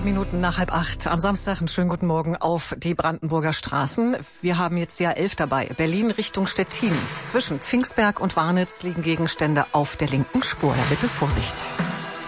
7 Minuten nach 7:30 am Samstag. Einen schönen guten Morgen auf die Brandenburger Straßen. Wir haben jetzt die A11 dabei. Berlin Richtung Stettin. Zwischen Pfingstberg und Warnitz liegen Gegenstände auf der linken Spur. Da bitte Vorsicht.